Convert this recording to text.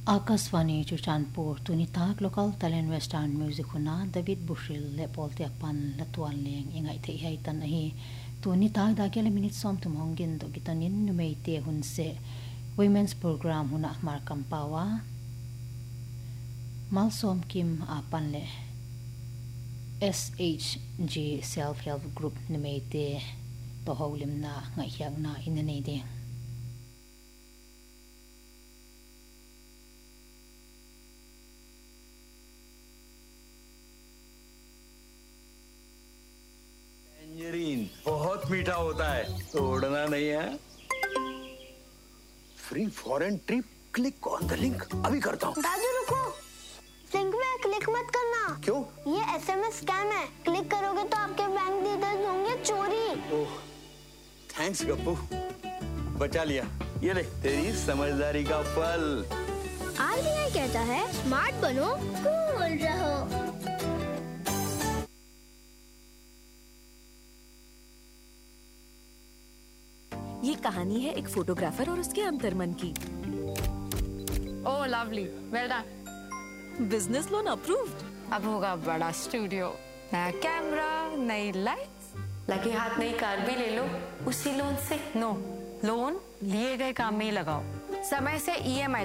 Akashvani चुचानपुर तुनिताक local talent western music हुना David बुशिल ले पोलते अपन लतवाल Laing इंगाई थे है तन ही तुनिताक दाकेले मिनट सोम तुम होंगिन दो गितनिन नुमेते हुनसे women's program huna markam pawa malsom kim apan le SHG self help group numeite to holim na ngaiyak na inanei de tangerine बहुत मीठा होता है, तोड़ना नहीं है। Free foreign trip, click on the link. अभी करता हूँ। दादू रुको, लिंक में क्लिक मत करना। क्यों? ये SMS स्कैम है, क्लिक करोगे तो आपके बैंक डिटेल्स होंगे चोरी। ओह, थैंक्स गप्पू, बचा लिया। ये ले तेरी समझदारी का फल। RBI कहता है स्मार्ट बनो, कूल रहो। ये कहानी है एक फोटोग्राफर और उसके अंतर्मन की। ओह lovely, well done. Business loan approved. अब होगा बड़ा स्टूडियो, नया कैमरा, नई लाइट्स, लगे हाथ नई कार भी ले लो उसी लोन से। नो, लोन लिए गए काम में ही लगाओ, समय से EMI